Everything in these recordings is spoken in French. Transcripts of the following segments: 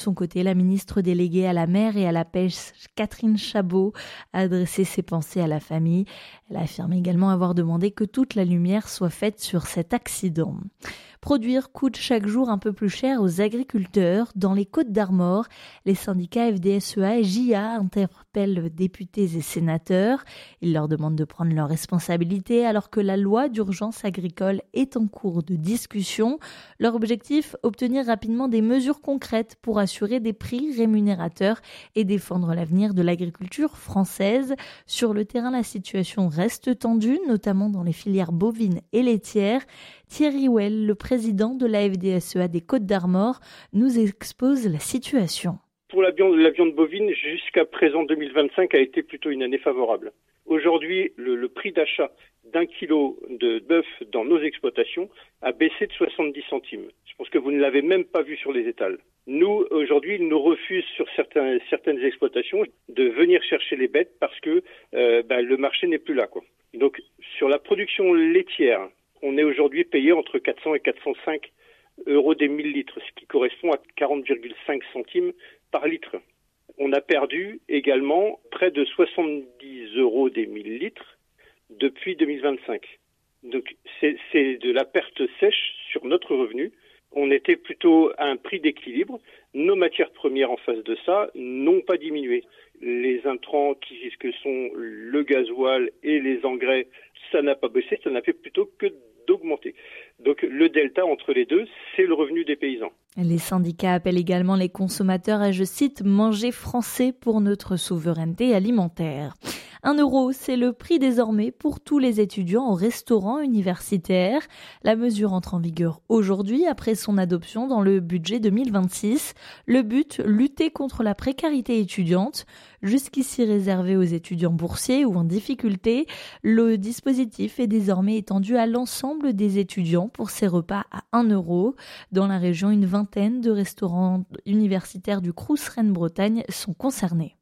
De son côté, la ministre déléguée à la mer et à la pêche, Catherine Chabot, a adressé ses pensées à la famille. Elle a affirmé également avoir demandé que toute la lumière soit faite sur cet accident. Produire coûte chaque jour un peu plus cher aux agriculteurs. Dans les Côtes-d'Armor, les syndicats FDSEA et JA interpellent députés et sénateurs. Ils leur demandent de prendre leurs responsabilités alors que la loi d'urgence agricole est en cours de discussion. Leur objectif, obtenir rapidement des mesures concrètes pour assurer des prix rémunérateurs et défendre l'avenir de l'agriculture française. Sur le terrain, la situation reste tendue, notamment dans les filières bovines et laitières. Thierry Well, le président de la FDSEA des Côtes-d'Armor, nous expose la situation. Pour la viande bovine, jusqu'à présent 2025 a été plutôt une année favorable. Aujourd'hui, le prix d'achat d'un kilo de bœuf dans nos exploitations a baissé de 70 centimes. Je pense que vous ne l'avez même pas vu sur les étals. Nous, aujourd'hui, ils nous refusent sur certaines exploitations de venir chercher les bêtes parce que le marché n'est plus là, quoi. Donc, sur la production laitière, on est aujourd'hui payé entre 400 et 405 euros des 1000 litres, ce qui correspond à 40,5 centimes par litre. On a perdu également près de 70 euros des 1000 litres depuis 2025. Donc c'est de la perte sèche sur notre revenu. On était plutôt à un prix d'équilibre. Nos matières premières en face de ça n'ont pas diminué. Les intrants que sont le gasoil et les engrais, ça n'a pas baissé, ça n'a fait plutôt que d'augmenter. Donc le delta entre les deux, c'est le revenu des paysans. Les syndicats appellent également les consommateurs à, je cite, « manger français pour notre souveraineté alimentaire ». 1 euro, c'est le prix désormais pour tous les étudiants au restaurant universitaire. La mesure entre en vigueur aujourd'hui après son adoption dans le budget 2026. Le but, lutter contre la précarité étudiante. Jusqu'ici réservé aux étudiants boursiers ou en difficulté, le dispositif est désormais étendu à l'ensemble des étudiants pour ces repas à 1 euro. Dans la région, une vingtaine de restaurants universitaires du Crous Rennes-Bretagne sont concernés.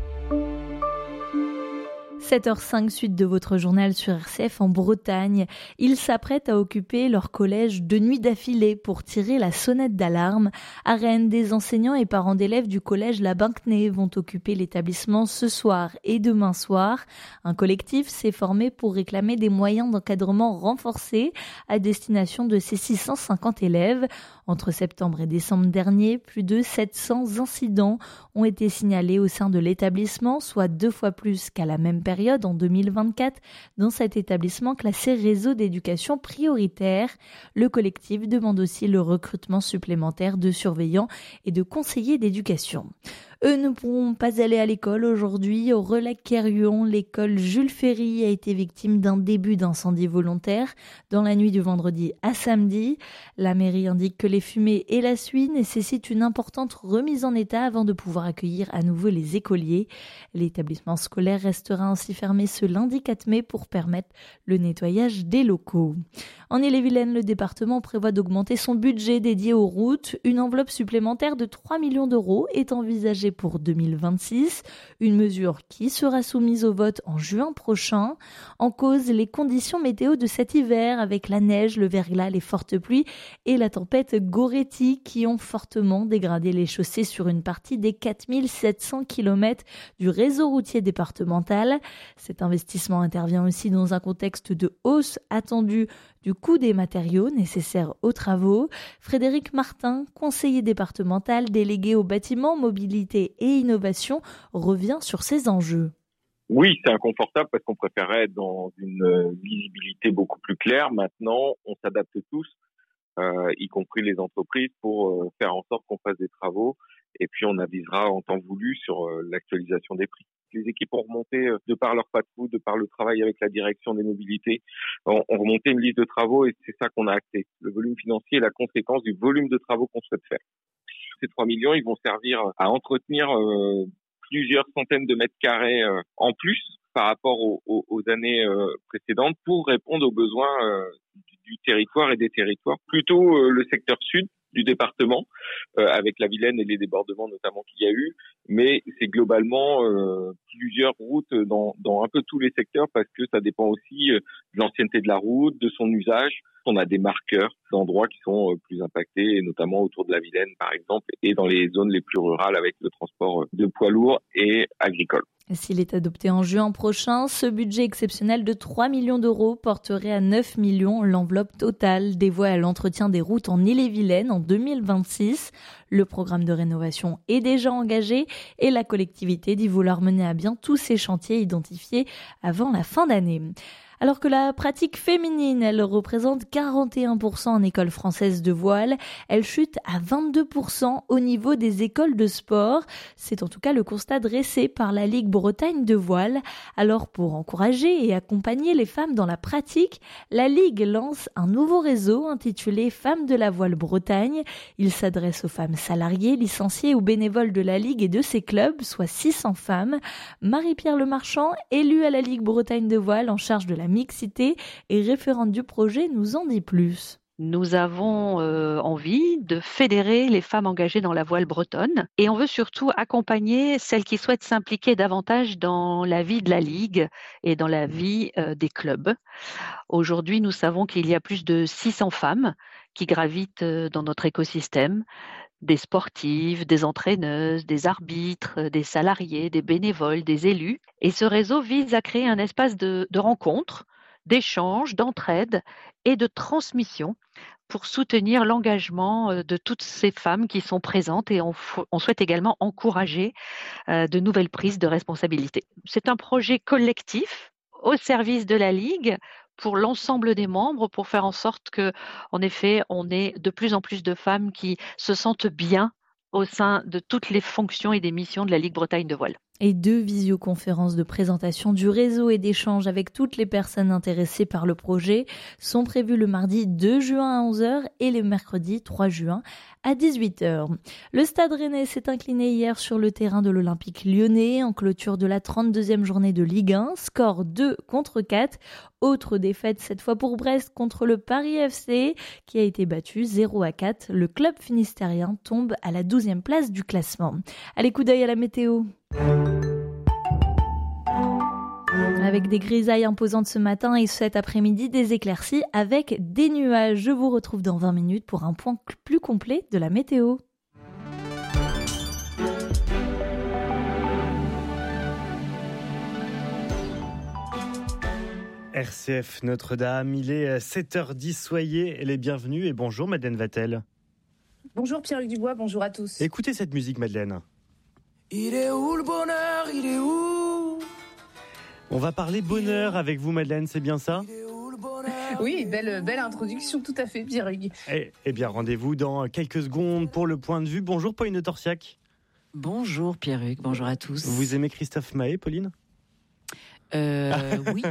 7h05, suite de votre journal sur RCF en Bretagne. Ils s'apprêtent à occuper leur collège 2 nuits d'affilée pour tirer la sonnette d'alarme. À Rennes, des enseignants et parents d'élèves du collège La Binquenée vont occuper l'établissement ce soir et demain soir. Un collectif s'est formé pour réclamer des moyens d'encadrement renforcés à destination de ces 650 élèves. Entre septembre et décembre dernier, plus de 700 incidents ont été signalés au sein de l'établissement, soit 2 fois plus qu'à la même période en 2024 dans cet établissement classé réseau d'éducation prioritaire. Le collectif demande aussi le recrutement supplémentaire de surveillants et de conseillers d'éducation. Eux ne pourront pas aller à l'école aujourd'hui. Au Relac-Kerhuon, l'école Jules Ferry a été victime d'un début d'incendie volontaire dans la nuit du vendredi à samedi. La mairie indique que les fumées et la suie nécessitent une importante remise en état avant de pouvoir accueillir à nouveau les écoliers. L'établissement scolaire restera ainsi fermé ce lundi 4 mai pour permettre le nettoyage des locaux. En Ille-et-Vilaine, le département prévoit d'augmenter son budget dédié aux routes. Une enveloppe supplémentaire de 3 millions d'euros est envisagée pour 2026, une mesure qui sera soumise au vote en juin prochain. En cause, les conditions météo de cet hiver avec la neige, le verglas, les fortes pluies et la tempête Goretti qui ont fortement dégradé les chaussées sur une partie des 4700 km du réseau routier départemental. Cet investissement intervient aussi dans un contexte de hausse attendue du coût des matériaux nécessaires aux travaux. Frédéric Martin, conseiller départemental délégué au bâtiment, mobilité et innovation, revient sur ces enjeux. Oui, c'est inconfortable parce qu'on préférait être dans une visibilité beaucoup plus claire. Maintenant, on s'adapte tous, y compris les entreprises, pour faire en sorte qu'on fasse des travaux. Et puis, on avisera en temps voulu sur l'actualisation des prix. Les équipes ont remonté, de par leur patrouille, de par le travail avec la direction des mobilités, ont remonté une liste de travaux et c'est ça qu'on a acté. Le volume financier est la conséquence du volume de travaux qu'on souhaite faire. Ces 3 millions, ils vont servir à entretenir plusieurs centaines de mètres carrés en plus par rapport aux années précédentes pour répondre aux besoins du territoire et des territoires. Plutôt le secteur sud, du département, avec la Vilaine et les débordements notamment qu'il y a eu. Mais c'est globalement plusieurs routes dans un peu tous les secteurs, parce que ça dépend aussi de l'ancienneté de la route, de son usage. On a des marqueurs d'endroits qui sont plus impactés, et notamment autour de la Vilaine par exemple, et dans les zones les plus rurales avec le transport de poids lourds et agricole. S'il est adopté en juin prochain, ce budget exceptionnel de 3 millions d'euros porterait à 9 millions l'enveloppe totale dévouée à l'entretien des routes en Ille-et-Vilaine en 2026. Le programme de rénovation est déjà engagé et la collectivité dit vouloir mener à bien tous ces chantiers identifiés avant la fin d'année. Alors que la pratique féminine, elle représente 41% en école française de voile, elle chute à 22% au niveau des écoles de sport. C'est en tout cas le constat dressé par la Ligue Bretagne de voile. Alors pour encourager et accompagner les femmes dans la pratique, la Ligue lance un nouveau réseau intitulé Femmes de la voile Bretagne. Il s'adresse aux femmes salariées, licenciées ou bénévoles de la Ligue et de ses clubs, soit 600 femmes. Marie-Pierre Lemarchand, élue à la Ligue Bretagne de voile en charge de la mixité et référente du projet, nous en dit plus. Nous avons envie de fédérer les femmes engagées dans la voile bretonne et on veut surtout accompagner celles qui souhaitent s'impliquer davantage dans la vie de la Ligue et dans la vie des clubs. Aujourd'hui, nous savons qu'il y a plus de 600 femmes qui gravitent dans notre écosystème. Des sportives, des entraîneuses, des arbitres, des salariés, des bénévoles, des élus. Et ce réseau vise à créer un espace de rencontre, d'échange, d'entraide et de transmission pour soutenir l'engagement de toutes ces femmes qui sont présentes, et on souhaite également encourager de nouvelles prises de responsabilité. C'est un projet collectif au service de la Ligue, pour l'ensemble des membres, pour faire en sorte que, en effet, on ait de plus en plus de femmes qui se sentent bien au sein de toutes les fonctions et des missions de la Ligue Bretagne de voile. Et 2 visioconférences de présentation du réseau et d'échange avec toutes les personnes intéressées par le projet sont prévues le mardi 2 juin à 11h et le mercredi 3 juin à 18h. Le Stade Rennais s'est incliné hier sur le terrain de l'Olympique Lyonnais en clôture de la 32e journée de Ligue 1, score 2-4. Autre défaite cette fois pour Brest contre le Paris FC qui a été battu 0-4. Le club finistérien tombe à la 12e place du classement. Allez, coup d'œil à la météo. Avec des grisailles imposantes ce matin et cet après-midi, des éclaircies avec des nuages. Je vous retrouve dans 20 minutes pour un point plus complet de la météo. RCF Notre-Dame, il est 7h10, soyez les bienvenus et bonjour Madeleine Vatel. Bonjour Pierre-Luc Dubois, bonjour à tous. Écoutez cette musique Madeleine. Il est où le bonheur, il est où? On va parler bonheur avec vous Madeleine, c'est bien ça? Oui, belle introduction, tout à fait Pierre-Luc. Eh bien rendez-vous dans quelques secondes pour le point de vue. Bonjour Pauline Torsiac. Bonjour Pierre-Luc, bonjour à tous. Vous aimez Christophe Maé, Pauline? Oui. Oui.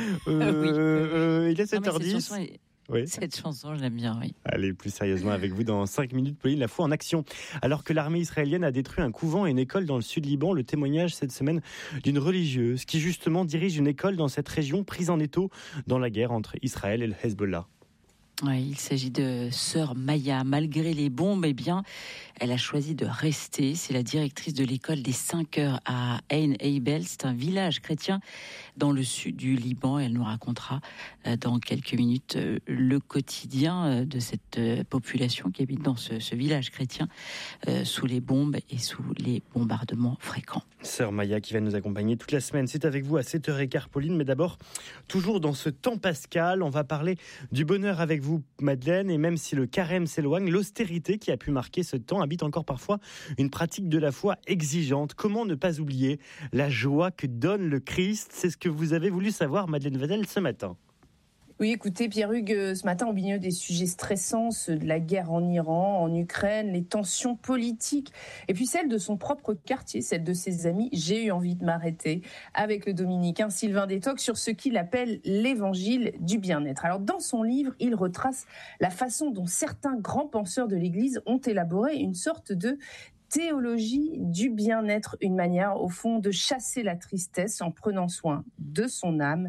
Il est 7h10. Oui. Cette chanson, je l'aime bien, oui. Allez, plus sérieusement avec vous dans 5 minutes, Pauline, la foi en action. Alors que l'armée israélienne a détruit un couvent et une école dans le sud Liban, le témoignage cette semaine d'une religieuse qui justement dirige une école dans cette région prise en étau dans la guerre entre Israël et le Hezbollah. Ouais, il s'agit de sœur Maya. Malgré les bombes, eh bien, elle a choisi de rester. C'est la directrice de l'école des 5 heures à Ain Eibel. C'est un village chrétien dans le sud du Liban. Elle nous racontera dans quelques minutes le quotidien de cette population qui habite dans ce village chrétien sous les bombes et sous les bombardements fréquents. Sœur Maya qui va nous accompagner toute la semaine. C'est avec vous à 7h15, Pauline. Mais d'abord, toujours dans ce temps pascal, on va parler du bonheur avec vous, Madeleine. Et même si le carême s'éloigne, l'austérité qui a pu marquer ce temps habite encore parfois une pratique de la foi exigeante. Comment ne pas oublier la joie que donne le Christ? C'est ce que vous avez voulu savoir, Madeleine Vatel, ce matin. Oui, écoutez, Pierre-Hugues, ce matin, au milieu des sujets stressants, ceux de la guerre en Iran, en Ukraine, les tensions politiques, et puis celle de son propre quartier, celle de ses amis, j'ai eu envie de m'arrêter avec le dominicain Sylvain Détoc sur ce qu'il appelle l'évangile du bien-être. Alors, dans son livre, il retrace la façon dont certains grands penseurs de l'Église ont élaboré une sorte de théologie du bien-être, une manière, au fond, de chasser la tristesse en prenant soin de son âme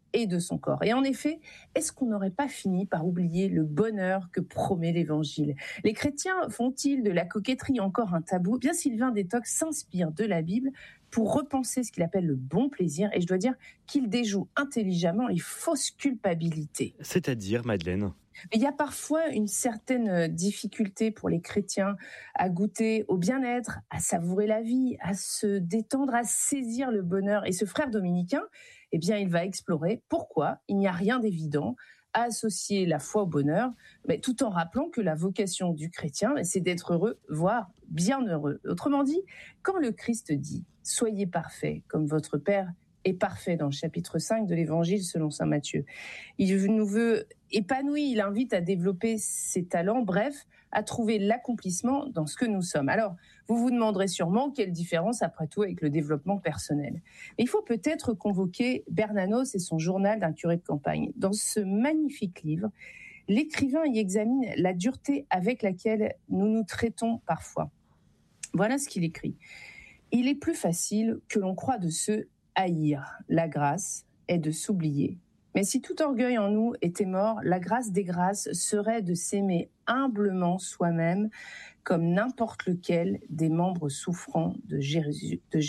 et de son corps. Et en effet, est-ce qu'on n'aurait pas fini par oublier le bonheur que promet l'Évangile ? Les chrétiens font-ils de la coquetterie encore un tabou ? Bien, Sylvain Détox s'inspire de la Bible pour repenser ce qu'il appelle le bon plaisir, et je dois dire qu'il déjoue intelligemment les fausses culpabilités. C'est-à-dire, Madeleine ? Il y a parfois une certaine difficulté pour les chrétiens à goûter au bien-être, à savourer la vie, à se détendre, à saisir le bonheur. Et ce frère dominicain, eh bien, il va explorer pourquoi il n'y a rien d'évident à associer la foi au bonheur, mais tout en rappelant que la vocation du chrétien, c'est d'être heureux, voire bien heureux. Autrement dit, quand le Christ dit « Soyez parfaits comme votre Père est parfait » dans le chapitre 5 de l'Évangile selon saint Matthieu, il nous veut épanoui, il invite à développer ses talents, bref, à trouver l'accomplissement dans ce que nous sommes. Alors, vous vous demanderez sûrement quelle différence après tout avec le développement personnel. Mais il faut peut-être convoquer Bernanos et son journal d'un curé de campagne. Dans ce magnifique livre, l'écrivain y examine la dureté avec laquelle nous nous traitons parfois. Voilà ce qu'il écrit. « Il est plus facile que l'on croit de se haïr. La grâce est de s'oublier. Mais si tout orgueil en nous était mort, la grâce des grâces serait de s'aimer humblement soi-même comme n'importe lequel des membres souffrants de Jésus-Christ. »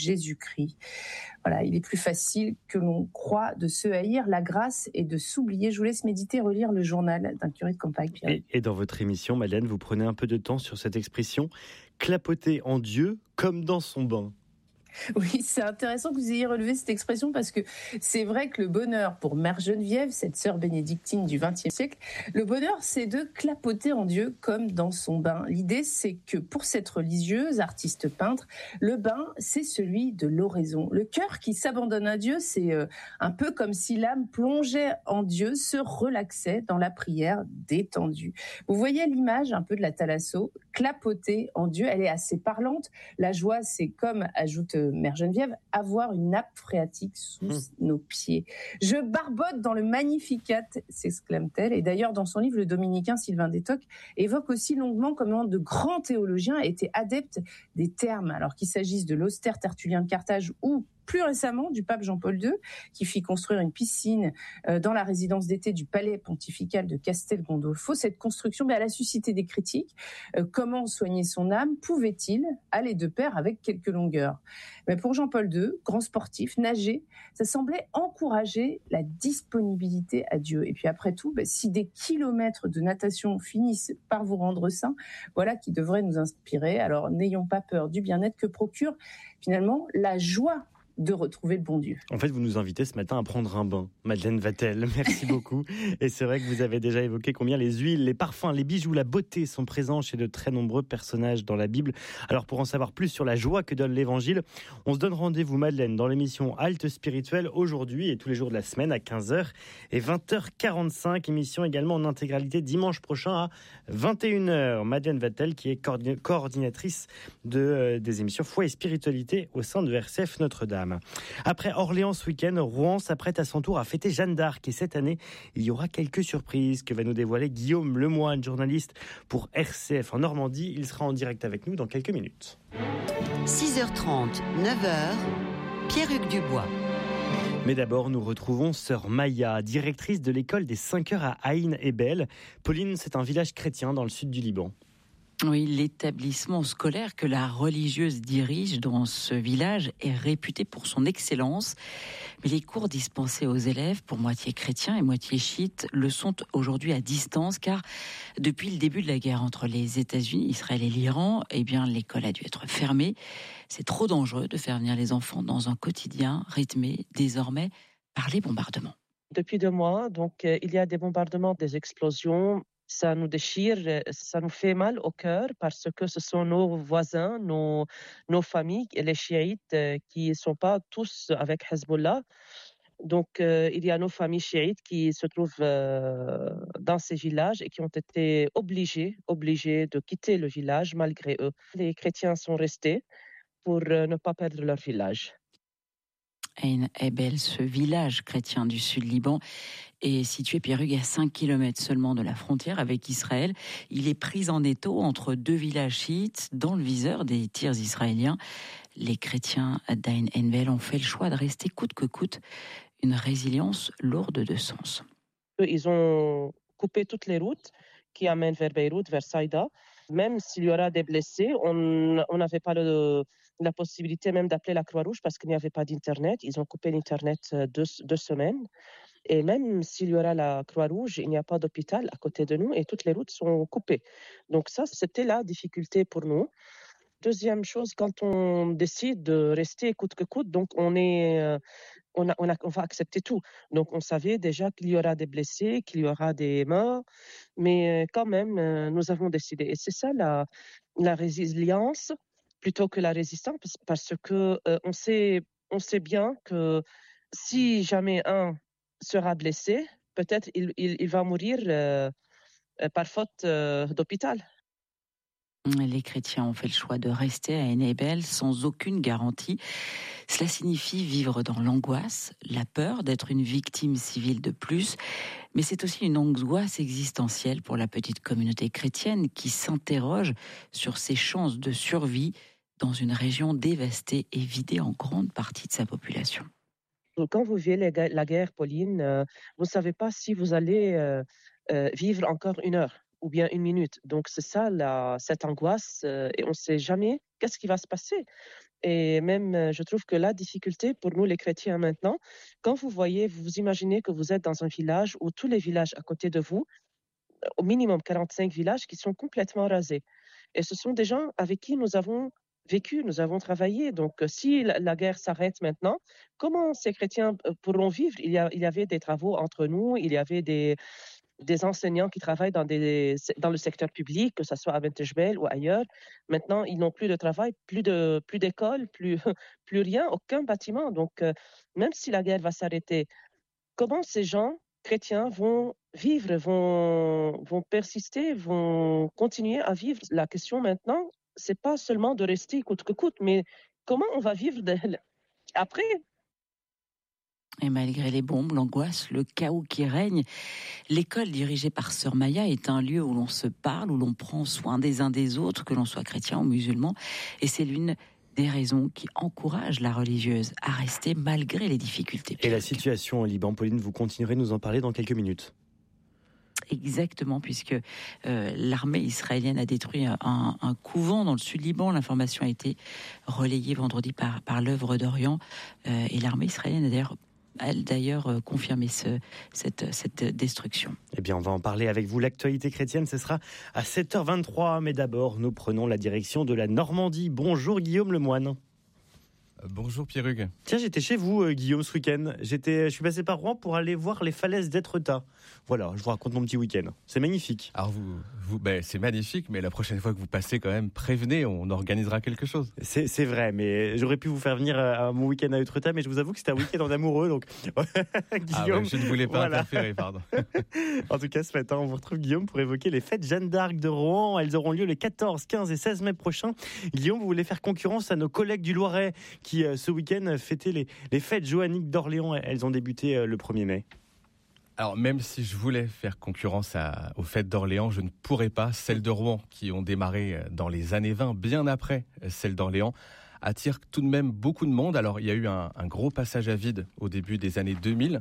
Voilà, il est plus facile que l'on croit de se haïr. La grâce est de s'oublier. Je vous laisse méditer, relire le journal d'un curé de campagne. Et dans votre émission, Madeleine, vous prenez un peu de temps sur cette expression « clapoter en Dieu comme dans son bain ». Oui, c'est intéressant que vous ayez relevé cette expression parce que c'est vrai que le bonheur pour Mère Geneviève, cette sœur bénédictine du XXe siècle, le bonheur c'est de clapoter en Dieu comme dans son bain. L'idée c'est que pour cette religieuse, artiste peintre, le bain c'est celui de l'oraison. Le cœur qui s'abandonne à Dieu, c'est un peu comme si l'âme plongeait en Dieu, se relaxait dans la prière détendue. Vous voyez l'image un peu de la thalasso, clapoter en Dieu, elle est assez parlante. La joie c'est comme, ajoute Mère Geneviève, avoir une nappe phréatique sous nos pieds. Je barbote dans le Magnificat, s'exclame-t-elle. Et d'ailleurs, dans son livre, le dominicain Sylvain Détox évoque aussi longuement comment de grands théologiens étaient adeptes des termes, alors qu'il s'agisse de l'austère Tertullien de Carthage ou plus récemment du pape Jean-Paul II, qui fit construire une piscine dans la résidence d'été du palais pontifical de Castel Gandolfo. Cette construction, elle a suscité des critiques. Comment soigner son âme pouvait-il aller de pair avec quelques longueurs ? Mais pour Jean-Paul II, grand sportif, nager, ça semblait encourager la disponibilité à Dieu. Et puis après tout, si des kilomètres de natation finissent par vous rendre sain, voilà qui devrait nous inspirer. Alors n'ayons pas peur du bien-être que procure finalement la joie de retrouver le bon Dieu. En fait, vous nous invitez ce matin à prendre un bain, Madeleine Vatel. Merci beaucoup. Et c'est vrai que vous avez déjà évoqué combien les huiles, les parfums, les bijoux, la beauté sont présents chez de très nombreux personnages dans la Bible. Alors pour en savoir plus sur la joie que donne l'Évangile, on se donne rendez-vous, Madeleine, dans l'émission Halte Spirituelle aujourd'hui et tous les jours de la semaine à 15h et 20h45. Émission également en intégralité dimanche prochain à 21h. Madeleine Vatel qui est coordinatrice des émissions Foi et Spiritualité au sein de RCF Notre-Dame. Après Orléans ce week-end, Rouen s'apprête à son tour à fêter Jeanne d'Arc. Et cette année, il y aura quelques surprises que va nous dévoiler Guillaume Lemoine, journaliste pour RCF en Normandie. Il sera en direct avec nous dans quelques minutes. 6h30, 9h, Pierre-Hugues Dubois. Mais d'abord, nous retrouvons sœur Maya, directrice de l'école des 5 heures à Aïn et Bel. Pauline, c'est un village chrétien dans le sud du Liban. Oui, l'établissement scolaire que la religieuse dirige dans ce village est réputé pour son excellence. Mais les cours dispensés aux élèves, pour moitié chrétiens et moitié chiites, le sont aujourd'hui à distance, car depuis le début de la guerre entre les États-Unis, Israël et l'Iran, eh bien, l'école a dû être fermée. C'est trop dangereux de faire venir les enfants dans un quotidien rythmé désormais par les bombardements. Depuis 2 mois, donc, il y a des bombardements, des explosions. Ça nous déchire, ça nous fait mal au cœur parce que ce sont nos voisins, nos familles, les chiites qui ne sont pas tous avec Hezbollah. Donc, il y a nos familles chiites qui se trouvent dans ces villages et qui ont été obligés de quitter le village malgré eux. Les chrétiens sont restés pour ne pas perdre leur village. Aïn Ebel, ce village chrétien du sud Liban, est situé, Pierre-Hugues, à 5 km seulement de la frontière avec Israël. Il est pris en étau entre 2 villages chiites dans le viseur des tirs israéliens. Les chrétiens d'Aïn Ebel ont fait le choix de rester coûte que coûte une résilience lourde de sens. Ils ont coupé toutes les routes qui amènent vers Beyrouth, vers Saïda. Même s'il y aura des blessés, on n'avait pas la possibilité même d'appeler la Croix-Rouge parce qu'il n'y avait pas d'Internet. Ils ont coupé l'Internet 2 semaines. Et même s'il y aura la Croix-Rouge, il n'y a pas d'hôpital à côté de nous et toutes les routes sont coupées. Donc ça, c'était la difficulté pour nous. Deuxième chose, quand on décide de rester coûte que coûte, donc on va accepter tout. Donc on savait déjà qu'il y aura des blessés, qu'il y aura des morts, mais quand même, nous avons décidé. Et c'est ça la résilience plutôt que la résistance, parce que on sait bien que si jamais un sera blessé, peut-être il va mourir par faute d'hôpital. Les chrétiens ont fait le choix de rester à Ain Ebel sans aucune garantie. Cela signifie vivre dans l'angoisse, la peur d'être une victime civile de plus, mais c'est aussi une angoisse existentielle pour la petite communauté chrétienne qui s'interroge sur ses chances de survie dans une région dévastée et vidée en grande partie de sa population. Quand vous vivez la guerre, Pauline, vous ne savez pas si vous allez vivre encore 1 heure ou bien 1 minute. Donc c'est ça, cette angoisse, et on ne sait jamais qu'est-ce qui va se passer. Et même, je trouve que la difficulté pour nous, les chrétiens maintenant, quand vous vous imaginez que vous êtes dans un village où tous les villages à côté de vous, au minimum 45 villages qui sont complètement rasés. Et ce sont des gens avec qui nous avons vécu, nous avons travaillé. Donc, si la guerre s'arrête maintenant, comment ces chrétiens pourront vivre ? Il y avait des travaux entre nous, il y avait des enseignants qui travaillent dans le secteur public, que ce soit à Bentejbel ou ailleurs. Maintenant, ils n'ont plus de travail, plus d'école, plus rien, aucun bâtiment. Donc, même si la guerre va s'arrêter, comment ces gens chrétiens vont vivre, vont persister, vont continuer à vivre ? La question maintenant, c'est pas seulement de rester coûte que coûte, mais comment on va vivre après ? Et malgré les bombes, l'angoisse, le chaos qui règne, l'école dirigée par Sœur Maya est un lieu où l'on se parle, où l'on prend soin des uns des autres, que l'on soit chrétien ou musulman. Et c'est l'une des raisons qui encouragent la religieuse à rester malgré les difficultés. Et la situation au Liban, Pauline, vous continuerez de nous en parler dans quelques minutes. Exactement, puisque l'armée israélienne a détruit un couvent dans le sud Liban. L'information a été relayée vendredi par l'œuvre d'Orient. Et l'armée israélienne a d'ailleurs confirmé cette destruction. Eh bien, on va en parler avec vous. L'actualité chrétienne, ce sera à 7h23. Mais d'abord, nous prenons la direction de la Normandie. Bonjour Guillaume Lemoine. Bonjour Pierre-Hugues. Tiens, j'étais chez vous, Guillaume, ce week-end. Je suis passé par Rouen pour aller voir les falaises d'Étretat. Voilà, je vous raconte mon petit week-end. C'est magnifique. Alors c'est magnifique, mais la prochaine fois que vous passez, quand même, prévenez, on organisera quelque chose. C'est vrai, mais j'aurais pu vous faire venir à mon week-end à Étretat, mais je vous avoue que c'était un week-end en amoureux, donc Guillaume, je ne voulais pas interférer, pardon. En tout cas, ce matin, on vous retrouve, Guillaume, pour évoquer les fêtes Jeanne d'Arc de Rouen. Elles auront lieu les 14, 15 et 16 mai prochains. Guillaume, vous voulez faire concurrence à nos collègues du Loiret qui, ce week-end, fêtaient les fêtes joanniques d'Orléans. Elles ont débuté le 1er mai. Alors, même si je voulais faire concurrence aux fêtes d'Orléans, je ne pourrais pas. Celles de Rouen, qui ont démarré dans les années 20, bien après celles d'Orléans, attirent tout de même beaucoup de monde. Alors, il y a eu un gros passage à vide au début des années 2000.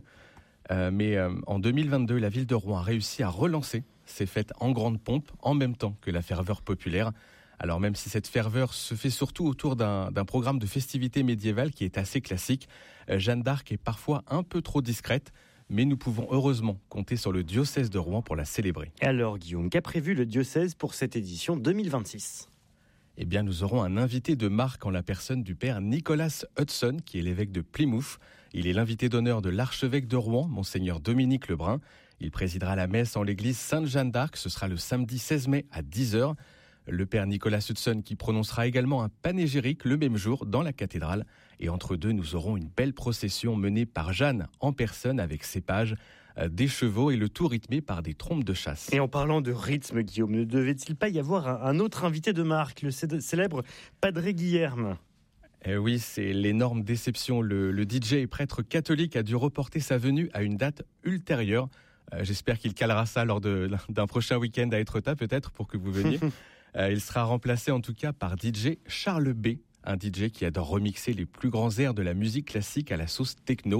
Mais en 2022, la ville de Rouen a réussi à relancer ces fêtes en grande pompe, en même temps que la ferveur populaire. Alors, même si cette ferveur se fait surtout autour d'un programme de festivités médiévales qui est assez classique, Jeanne d'Arc est parfois un peu trop discrète. Mais nous pouvons heureusement compter sur le diocèse de Rouen pour la célébrer. Alors Guillaume, qu'a prévu le diocèse pour cette édition 2026 ? Eh bien, nous aurons un invité de marque en la personne du père Nicholas Hudson, qui est l'évêque de Plymouth. Il est l'invité d'honneur de l'archevêque de Rouen, monseigneur Dominique Lebrun. Il présidera la messe en l'église Sainte-Jeanne d'Arc. Ce sera le samedi 16 mai à 10h. Le père Nicholas Hudson qui prononcera également un panégyrique le même jour dans la cathédrale. Et entre deux, nous aurons une belle procession menée par Jeanne en personne avec ses pages, des chevaux et le tout rythmé par des trompes de chasse. Et en parlant de rythme, Guillaume, ne devait-il pas y avoir un autre invité de marque, le célèbre Padre Guilherme ? Oui, c'est l'énorme déception. Le DJ et prêtre catholique a dû reporter sa venue à une date ultérieure. J'espère qu'il calera ça lors d'un prochain week-end à Étretat, peut-être, pour que vous veniez. Il sera remplacé en tout cas par DJ Charles B, un DJ qui adore remixer les plus grands airs de la musique classique à la sauce techno.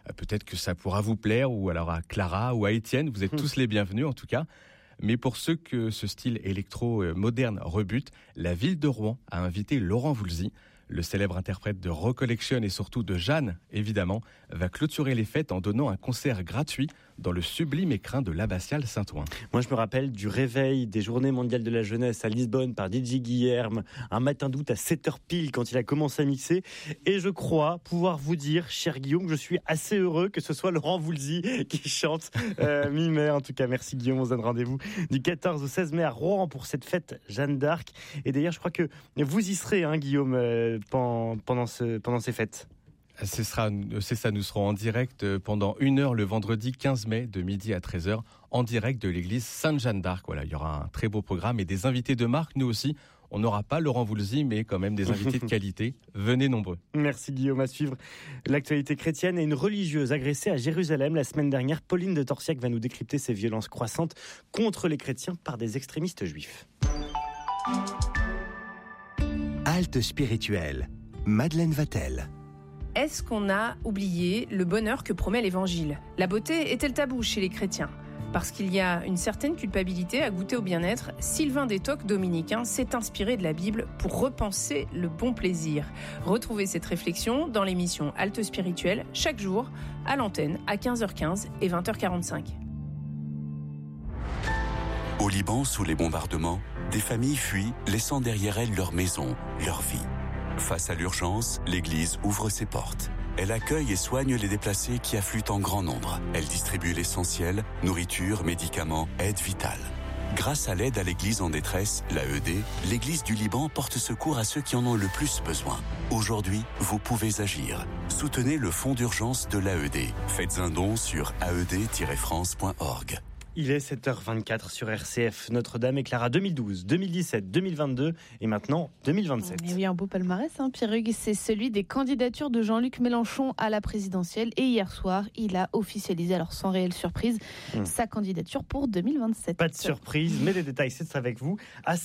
Peut-être que ça pourra vous plaire, ou alors à Clara ou à Étienne, vous êtes tous les bienvenus en tout cas. Mais pour ceux que ce style électro-moderne rebute, la ville de Rouen a invité Laurent Voulzy. Le célèbre interprète de Recollection et surtout de Jeanne, évidemment, va clôturer les fêtes en donnant un concert gratuit dans le sublime écrin de l'abbatiale Saint-Ouen. Moi, je me rappelle du réveil des Journées mondiales de la jeunesse à Lisbonne par DJ Guilherme, un matin d'août à 7h pile quand il a commencé à mixer. Et je crois pouvoir vous dire, cher Guillaume, que je suis assez heureux que ce soit Laurent Voulzy qui chante mi-mai. En tout cas, merci Guillaume, on se donne rendez-vous du 14 au 16 mai à Rouen pour cette fête Jeanne d'Arc. Et d'ailleurs, je crois que vous y serez, Guillaume, pendant ces fêtes. C'est ça, nous serons en direct pendant 1 heure le vendredi 15 mai de midi à 13h en direct de l'église Sainte-Jeanne d'Arc. Voilà, il y aura un très beau programme et des invités de marque, nous aussi. On n'aura pas Laurent Voulzy, mais quand même des invités de qualité. Venez nombreux. Merci Guillaume. À suivre l'actualité chrétienne et une religieuse agressée à Jérusalem la semaine dernière. Pauline de Torsiac va nous décrypter ces violences croissantes contre les chrétiens par des extrémistes juifs. Halte spirituelle. Madeleine Vatel. Est-ce qu'on a oublié le bonheur que promet l'Évangile ? La beauté est-elle tabou chez les chrétiens ? Parce qu'il y a une certaine culpabilité à goûter au bien-être, Sylvain Détoc, dominicain, s'est inspiré de la Bible pour repenser le bon plaisir. Retrouvez cette réflexion dans l'émission Halte spirituelle, chaque jour, à l'antenne, à 15h15 et 20h45. Au Liban, sous les bombardements, des familles fuient, laissant derrière elles leur maison, leur vie. Face à l'urgence, l'Église ouvre ses portes. Elle accueille et soigne les déplacés qui affluent en grand nombre. Elle distribue l'essentiel, nourriture, médicaments, aide vitale. Grâce à l'aide à l'Église en détresse, l'AED, l'Église du Liban porte secours à ceux qui en ont le plus besoin. Aujourd'hui, vous pouvez agir. Soutenez le fonds d'urgence de l'AED. Faites un don sur aed-france.org. Il est 7h24 sur RCF. Notre-Dame éclaira 2012, 2017, 2022 et maintenant 2027. Et oui, un beau palmarès, Pierre-Hugues. C'est celui des candidatures de Jean-Luc Mélenchon à la présidentielle. Et hier soir, il a officialisé, alors sans réelle surprise, sa candidature pour 2027. Pas de surprise, mais les détails, c'est avec vous. À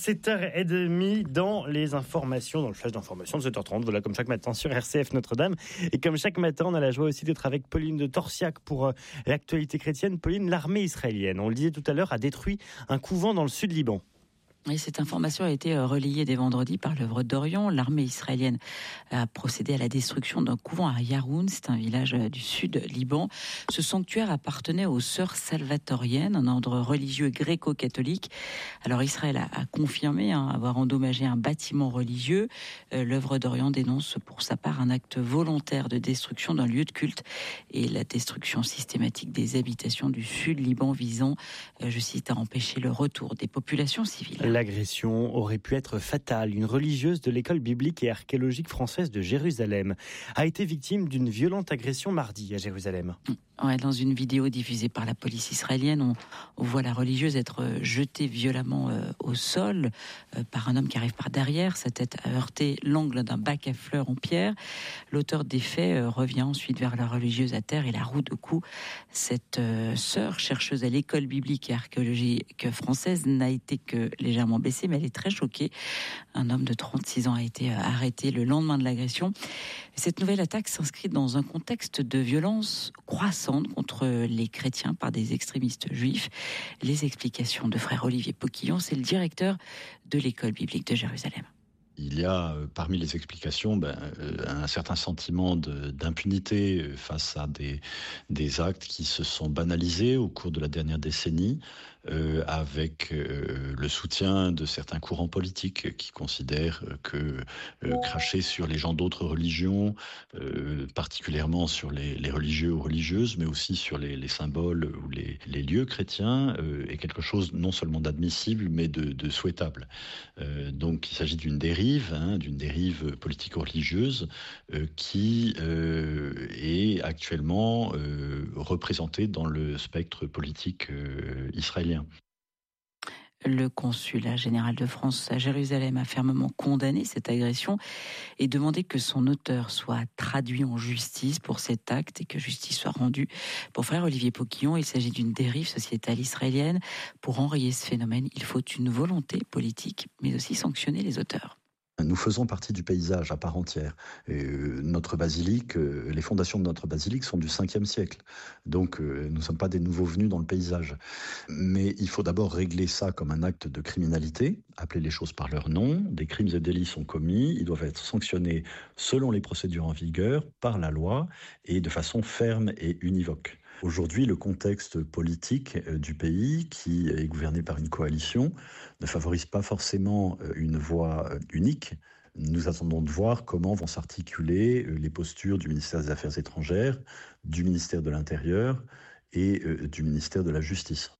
7h30 dans les informations, dans le flash d'information de 7h30. Voilà, comme chaque matin sur RCF Notre-Dame. Et comme chaque matin, on a la joie aussi d'être avec Pauline de Torsiac pour l'actualité chrétienne. Pauline, l'armée israélienne, on le disait tout à l'heure, a détruit un couvent dans le sud Liban. Et cette information a été relayée dès vendredi par l'œuvre d'Orient. L'armée israélienne a procédé à la destruction d'un couvent à Yaroun, c'est un village du sud Liban. Ce sanctuaire appartenait aux sœurs salvatoriennes, un ordre religieux gréco-catholique. Alors Israël a confirmé avoir endommagé un bâtiment religieux. L'œuvre d'Orient dénonce pour sa part un acte volontaire de destruction d'un lieu de culte et la destruction systématique des habitations du sud Liban visant, je cite, à empêcher le retour des populations civiles. L'agression aurait pu être fatale. Une religieuse de l'école biblique et archéologique française de Jérusalem a été victime d'une violente agression mardi à Jérusalem. Ouais, dans une vidéo diffusée par la police israélienne, on voit la religieuse être jetée violemment au sol par un homme qui arrive par derrière. Sa tête a heurté l'angle d'un bac à fleurs en pierre. L'auteur des faits revient ensuite vers la religieuse à terre et la roue de coups. Cette sœur, chercheuse à l'école biblique et archéologique française, n'a été que légèrement blessée, mais elle est très choquée. Un homme de 36 ans a été arrêté le lendemain de l'agression. Cette nouvelle attaque s'inscrit dans un contexte de violence croissante contre les chrétiens par des extrémistes juifs. Les explications de frère Olivier Poquillon, c'est le directeur de l'école biblique de Jérusalem. Il y a parmi les explications un certain sentiment d'impunité face à des actes qui se sont banalisés au cours de la dernière décennie, avec le soutien de certains courants politiques qui considèrent que cracher sur les gens d'autres religions, particulièrement sur les religieux ou religieuses, mais aussi sur les symboles ou les lieux chrétiens, est quelque chose non seulement d'admissible, mais de souhaitable. Donc il s'agit d'une dérive politico-religieuse qui est actuellement représentée dans le spectre politique israélien. Le consulat général de France à Jérusalem a fermement condamné cette agression et demandé que son auteur soit traduit en justice pour cet acte et que justice soit rendue. Pour frère Olivier Poquillon, il s'agit d'une dérive sociétale israélienne. Pour enrayer ce phénomène, il faut une volonté politique, mais aussi sanctionner les auteurs. Nous faisons partie du paysage à part entière. Notre basilique, les fondations de notre basilique sont du 5e siècle. Donc nous ne sommes pas des nouveaux venus dans le paysage. Mais il faut d'abord régler ça comme un acte de criminalité, appeler les choses par leur nom. Des crimes et délits sont commis, ils doivent être sanctionnés selon les procédures en vigueur, par la loi, et de façon ferme et univoque. Aujourd'hui, le contexte politique du pays, qui est gouverné par une coalition, ne favorise pas forcément une voie unique. Nous attendons de voir comment vont s'articuler les postures du ministère des Affaires étrangères, du ministère de l'Intérieur et du ministère de la Justice.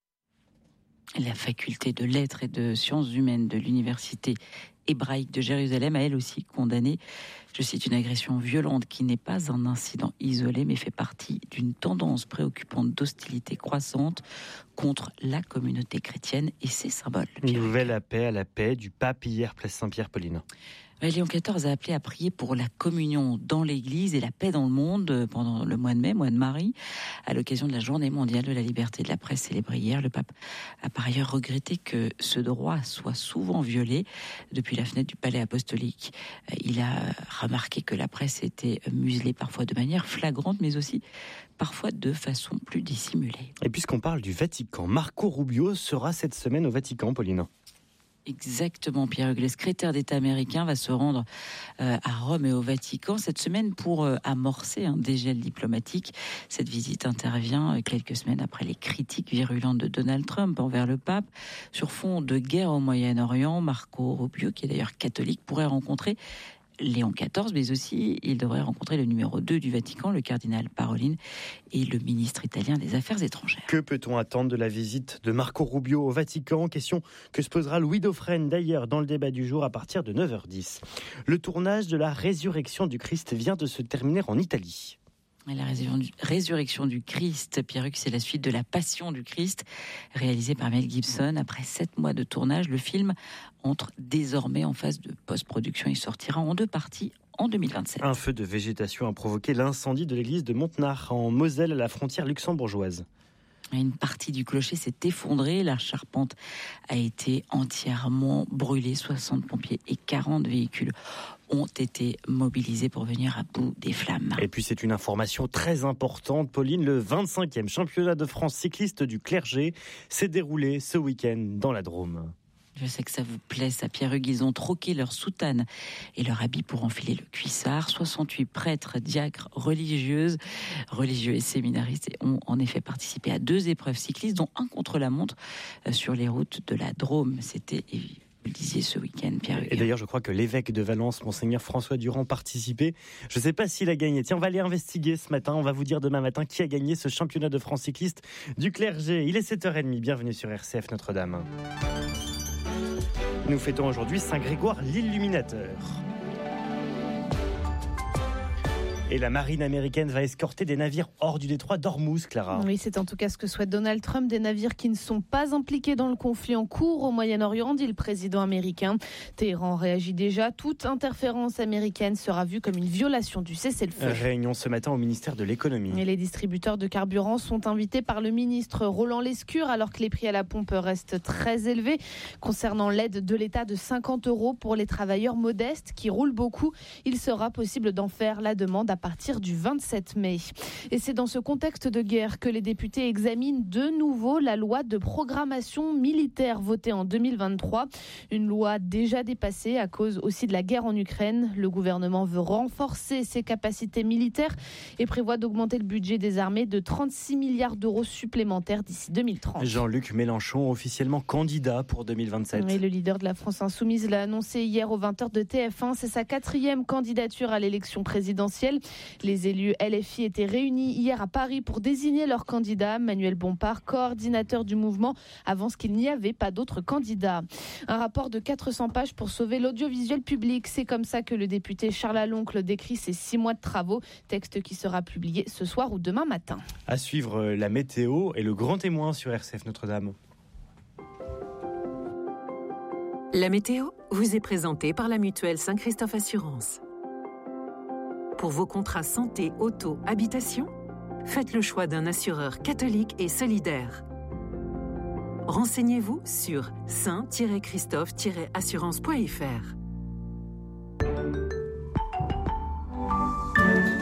La faculté de lettres et de sciences humaines de l'université hébraïque de Jérusalem a elle aussi condamné, je cite, une agression violente qui n'est pas un incident isolé mais fait partie d'une tendance préoccupante d'hostilité croissante contre la communauté chrétienne et ses symboles. Une nouvelle appel à la paix du pape hier, place Saint-Pierre, Pauline. Léon XIV a appelé à prier pour la communion dans l'Église et la paix dans le monde pendant le mois de mai, mois de Marie, à l'occasion de la Journée mondiale de la liberté de la presse célébrée hier. Le pape a par ailleurs regretté que ce droit soit souvent violé depuis la fenêtre du palais apostolique. Il a remarqué que la presse était muselée parfois de manière flagrante, mais aussi parfois de façon plus dissimulée. Et puisqu'on parle du Vatican, Marco Rubio sera cette semaine au Vatican, Pauline. Exactement, Pierre-Hugues. Le secrétaire d'État américain va se rendre à Rome et au Vatican cette semaine pour amorcer un dégel diplomatique. Cette visite intervient quelques semaines après les critiques virulentes de Donald Trump envers le pape. Sur fond de guerre au Moyen-Orient, Marco Rubio, qui est d'ailleurs catholique, pourrait rencontrer Léon XIV, mais aussi il devrait rencontrer le numéro 2 du Vatican, le cardinal Parolin, et le ministre italien des Affaires étrangères. Que peut-on attendre de la visite de Marco Rubio au Vatican? Question que se posera Louis Dauphren d'ailleurs dans le débat du jour à partir de 9h10. Le tournage de la résurrection du Christ vient de se terminer en Italie. La résurrection du Christ, Pierre-Hugues, c'est la suite de La Passion du Christ, réalisée par Mel Gibson. Après 7 mois de tournage, le film entre désormais en phase de post-production. Il sortira en 2 parties en 2027. Un feu de végétation a provoqué l'incendie de l'église de Montenard, en Moselle, à la frontière luxembourgeoise. Une partie du clocher s'est effondrée, la charpente a été entièrement brûlée. 60 pompiers et 40 véhicules ont été mobilisés pour venir à bout des flammes. Et puis c'est une information très importante, Pauline, le 25e championnat de France cycliste du clergé s'est déroulé ce week-end dans la Drôme. Je sais que ça vous plaît, ça, Pierre-Hugues. Ils ont troqué leur soutane et leur habit pour enfiler le cuissard. 68 prêtres, diacres, religieux et séminaristes ont en effet participé à 2 épreuves cyclistes, dont un contre-la-montre sur les routes de la Drôme. C'était, vous le disiez, ce week-end, Pierre-Hugues. Et d'ailleurs, je crois que l'évêque de Valence, Monseigneur François Durand, participait. Je ne sais pas s'il a gagné. Tiens, on va aller investiguer ce matin. On va vous dire demain matin qui a gagné ce championnat de France cycliste du clergé. Il est 7h30. Bienvenue sur RCF Notre-Dame. Nous fêtons aujourd'hui Saint-Grégoire l'Illuminateur. Et la marine américaine va escorter des navires hors du détroit d'Ormuz, Clara. Oui, c'est en tout cas ce que souhaite Donald Trump. Des navires qui ne sont pas impliqués dans le conflit en cours au Moyen-Orient, dit le président américain. Téhéran réagit déjà. Toute interférence américaine sera vue comme une violation du cessez-le-feu. Réunion ce matin au ministère de l'économie. Et les distributeurs de carburant sont invités par le ministre Roland Lescure, alors que les prix à la pompe restent très élevés. Concernant l'aide de l'État de 50 € pour les travailleurs modestes qui roulent beaucoup, il sera possible d'en faire la demande à partir du 27 mai. Et c'est dans ce contexte de guerre que les députés examinent de nouveau la loi de programmation militaire votée en 2023. Une loi déjà dépassée à cause aussi de la guerre en Ukraine. Le gouvernement veut renforcer ses capacités militaires et prévoit d'augmenter le budget des armées de 36 milliards d'euros supplémentaires d'ici 2030. Jean-Luc Mélenchon, officiellement candidat pour 2027. Et le leader de la France Insoumise l'a annoncé hier aux 20h de TF1. C'est sa 4e candidature à l'élection présidentielle. Les élus LFI étaient réunis hier à Paris pour désigner leur candidat. Manuel Bompard, coordinateur du mouvement, avance qu'il n'y avait pas d'autres candidats. Un rapport de 400 pages pour sauver l'audiovisuel public. C'est comme ça que le député Charles Aloncle décrit ses 6 mois de travaux. Texte qui sera publié ce soir ou demain matin. À suivre la météo et le grand témoin sur RCF Notre-Dame. La météo vous est présentée par la mutuelle Saint-Christophe Assurance. Pour vos contrats santé, auto, habitation, faites le choix d'un assureur catholique et solidaire. Renseignez-vous sur saint-christophe-assurance.fr.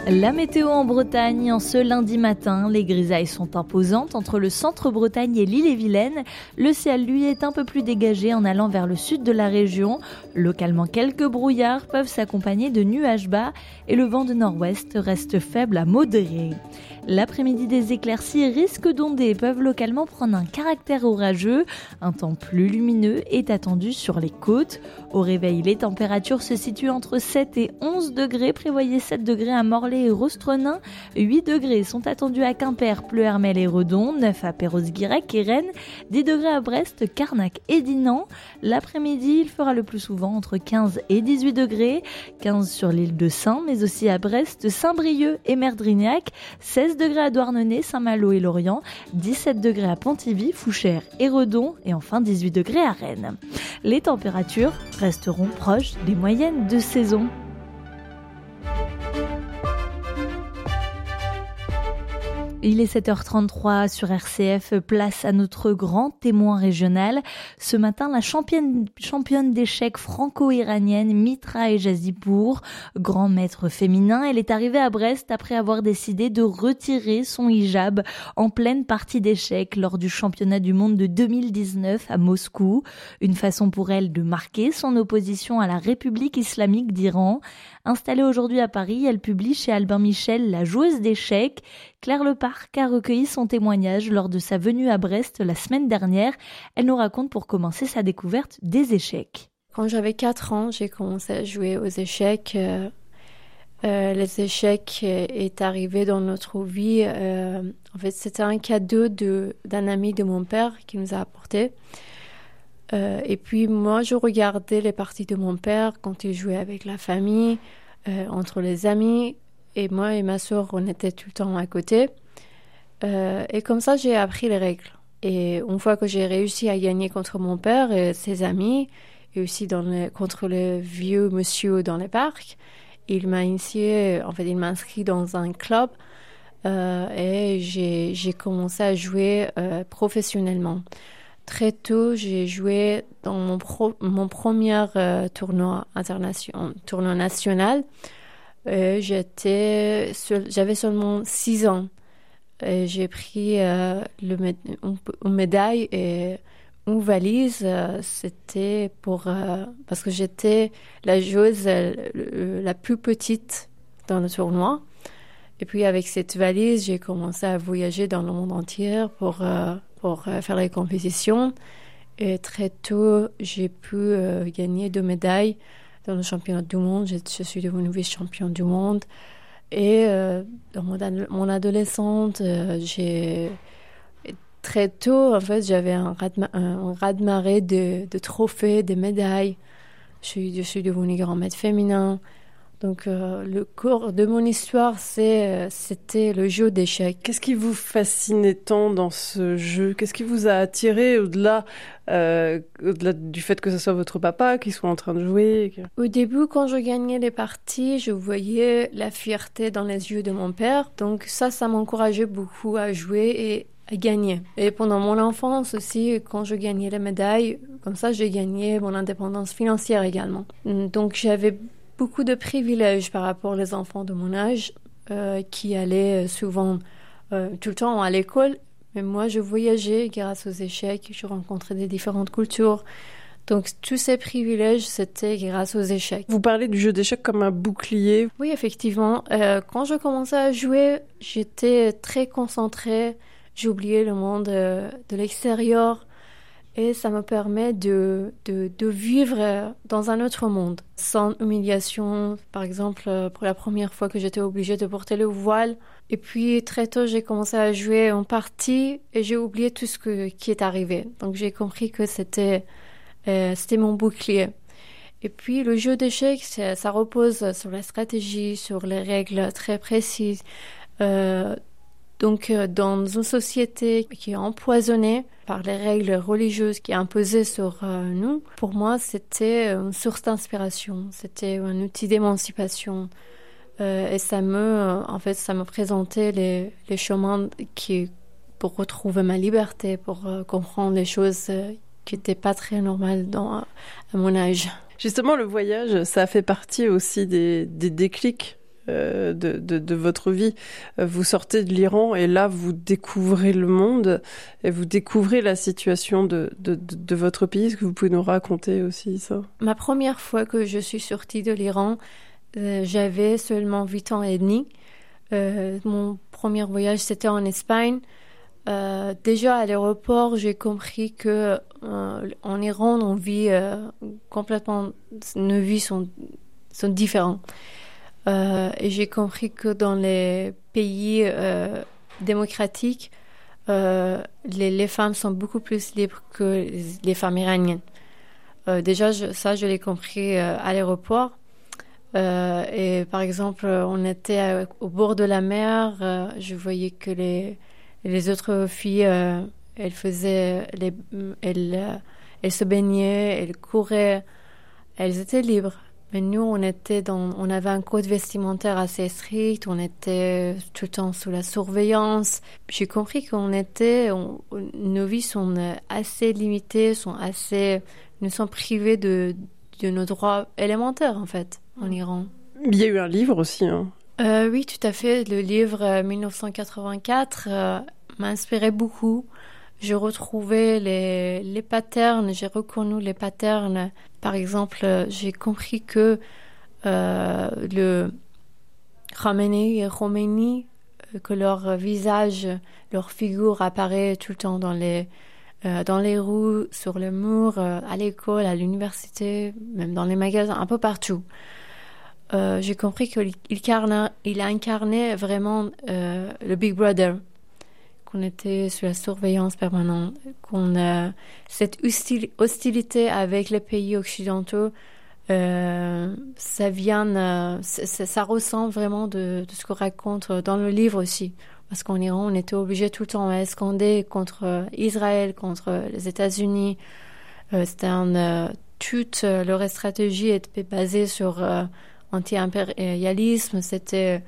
La météo en Bretagne, en ce lundi matin, les grisailles sont imposantes entre le centre-Bretagne et l'île-et-Vilaine. Le ciel, lui, est un peu plus dégagé en allant vers le sud de la région. Localement, quelques brouillards peuvent s'accompagner de nuages bas et le vent de nord-ouest reste faible à modéré. L'après-midi, des éclaircies risques d'ondées peuvent localement prendre un caractère orageux. Un temps plus lumineux est attendu sur les côtes. Au réveil, les températures se situent entre 7 et 11 degrés. Prévoyez 7 degrés à Morlaix et Rostrenin. 8 degrés sont attendus à Quimper, Pleuhermel et Redon. 9 à Perros-Guirec et Rennes. 10 degrés à Brest, Carnac et Dinan. L'après-midi, il fera le plus souvent entre 15 et 18 degrés. 15 sur l'île de Saint, mais aussi à Brest, Saint-Brieuc et Merdrignac. 16 degrés à Douarnenez, Saint-Malo et Lorient. 17 degrés à Pontivy, Fouchères et Redon. Et enfin 18 degrés à Rennes. Les températures resteront proches des moyennes de saison. Il est 7h33 sur RCF, place à notre grand témoin régional. Ce matin, la championne d'échecs franco-iranienne Mitra Ejazipour, grand maître féminin, elle est arrivée à Brest après avoir décidé de retirer son hijab en pleine partie d'échecs lors du championnat du monde de 2019 à Moscou. Une façon pour elle de marquer son opposition à la République islamique d'Iran. Installée aujourd'hui à Paris, elle publie chez Albin Michel La joueuse d'échecs. Claire Leparc a recueilli son témoignage lors de sa venue à Brest la semaine dernière. Elle nous raconte pour commencer sa découverte des échecs. Quand j'avais 4 ans, j'ai commencé à jouer aux échecs. Les échecs est arrivé dans notre vie. En fait, c'était un cadeau d'un ami de mon père qui nous a apporté. Et puis moi, je regardais les parties de mon père quand il jouait avec la famille, entre les amis. Et moi et ma sœur, on était tout le temps à côté. Et comme ça, j'ai appris les règles. Et une fois que j'ai réussi à gagner contre mon père et ses amis, et aussi contre le vieux monsieur dans les parcs, il m'a initié, en fait, il m'a inscrit dans un club et j'ai commencé à jouer professionnellement. Très tôt, j'ai joué dans mon premier tournoi national. J'avais seulement 6 ans. Et j'ai pris une médaille et une valise. C'était parce que j'étais la joueuse la plus petite dans le tournoi. Et puis avec cette valise, j'ai commencé à voyager dans le monde entier pour faire les compétitions. Et très tôt, j'ai pu gagner 2 médailles dans le championnat du monde. Je suis devenue vice-championne du monde. Et dans mon adolescente, très tôt, en fait, j'avais un raz-de-marée de trophées, de médailles. Je suis devenue grand maître féminin. Donc, le cours de mon histoire, c'était le jeu d'échecs. Qu'est-ce qui vous fascinait tant dans ce jeu ? Qu'est-ce qui vous a attiré au-delà du fait que ce soit votre papa qui soit en train de jouer ? Au début, quand je gagnais les parties, je voyais la fierté dans les yeux de mon père. Donc ça m'encourageait beaucoup à jouer et à gagner. Et pendant mon enfance aussi, quand je gagnais les médailles, comme ça, j'ai gagné mon indépendance financière également. Donc j'avais beaucoup de privilèges par rapport aux enfants de mon âge qui allaient souvent tout le temps à l'école. Mais moi, je voyageais grâce aux échecs, je rencontrais des différentes cultures. Donc, tous ces privilèges, c'était grâce aux échecs. Vous parlez du jeu d'échecs comme un bouclier ? Oui, effectivement. Quand je commençais à jouer, j'étais très concentrée. J'oubliais le monde de l'extérieur. Et ça me permet de vivre dans un autre monde, sans humiliation. Par exemple, pour la première fois que j'étais obligée de porter le voile. Et puis, très tôt, j'ai commencé à jouer en partie et j'ai oublié tout ce qui est arrivé. Donc, j'ai compris que c'était mon bouclier. Et puis, le jeu d'échecs, ça repose sur la stratégie, sur les règles très précises. Donc, dans une société qui est empoisonnée par les règles religieuses qui imposaient sur nous, pour moi, c'était une source d'inspiration, c'était un outil d'émancipation. Et ça me présentait les chemins pour retrouver ma liberté, pour comprendre les choses qui n'étaient pas très normales à mon âge. Justement, le voyage, ça fait partie aussi des déclics de votre vie. Vous sortez de l'Iran et là, vous découvrez le monde et vous découvrez la situation de votre pays. Est-ce que vous pouvez nous raconter aussi ça? Ma première fois que je suis sortie de l'Iran, j'avais seulement 8 ans et demi. Mon premier voyage, c'était en Espagne. Déjà à l'aéroport, j'ai compris que en Iran, on vit complètement, nos vies sont différentes. Et j'ai compris que dans les pays démocratiques, les femmes sont beaucoup plus libres que les femmes iraniennes. Déjà, je l'ai compris à l'aéroport. Et par exemple, on était au bord de la mer. Je voyais que les autres filles, elles se baignaient, elles couraient, elles étaient libres. Mais nous, on avait un code vestimentaire assez strict, on était tout le temps sous la surveillance. J'ai compris nos vies sont assez limitées, nous sommes privés de nos droits élémentaires, en fait, en Iran. Il y a eu un livre aussi, hein. Oui, tout à fait. Le livre 1984 m'a inspiré beaucoup. Je retrouvais les patterns, j'ai reconnu les patterns. Par exemple, j'ai compris que le Khamenei et Khomeini, que leur visage, leur figure apparaît tout le temps dans les rues, sur les murs, à l'école, à l'université, même dans les magasins, un peu partout. J'ai compris qu'il incarnait vraiment le Big Brother, qu'on était sous la surveillance permanente, cette hostilité avec les pays occidentaux, ça ressent vraiment de ce qu'on raconte dans le livre aussi. Parce qu'en Iran, on était obligé tout le temps à scander contre Israël, contre les États-Unis. Toute leur stratégie était basée sur anti-impérialisme. C'était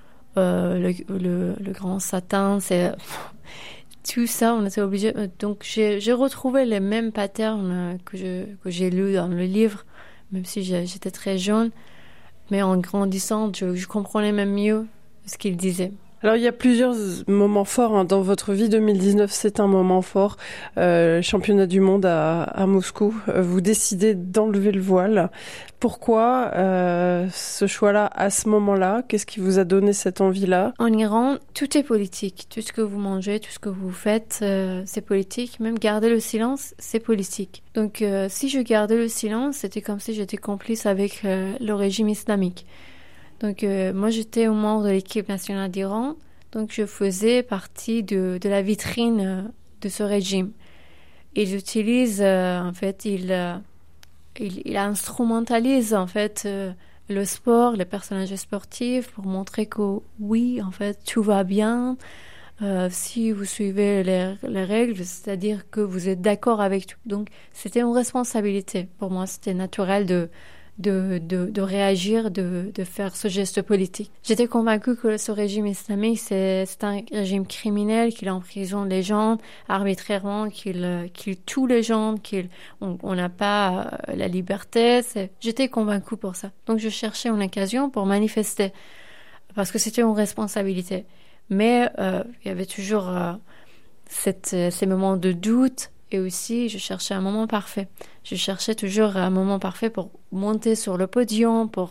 le grand Satan, c'est tout ça, on était obligé. Donc j'ai retrouvé les mêmes patterns que j'ai lus dans le livre, même si j'étais très jeune, mais en grandissant, je comprenais même mieux ce qu'il disait. Alors, il y a plusieurs moments forts dans votre vie. 2019, c'est un moment fort. Championnat du monde à Moscou. Vous décidez d'enlever le voile. Pourquoi ce choix-là à ce moment-là? Qu'est-ce qui vous a donné cette envie-là? En Iran, tout est politique. Tout ce que vous mangez, tout ce que vous faites, c'est politique. Même garder le silence, c'est politique. Donc, si je gardais le silence, c'était comme si j'étais complice avec le régime islamique. Donc, moi, j'étais au membre de l'équipe nationale d'Iran. Donc, je faisais partie de la vitrine de ce régime. Ils utilisent, en fait, il instrumentalise, en fait, le sport, les personnages sportifs pour montrer que, oui, en fait, tout va bien. Si vous suivez les règles, c'est-à-dire que vous êtes d'accord avec tout. Donc, c'était une responsabilité. Pour moi, c'était naturel de réagir, de faire ce geste politique. J'étais convaincue que ce régime islamique, c'est un régime criminel, qu'il emprisonne les gens arbitrairement, qu'il tue les gens, on n'a pas la liberté. J'étais convaincue pour ça. Donc je cherchais une occasion pour manifester, parce que c'était une responsabilité. Mais il y avait toujours ces moments de doute. Et aussi, je cherchais un moment parfait. Je cherchais toujours un moment parfait pour monter sur le podium, pour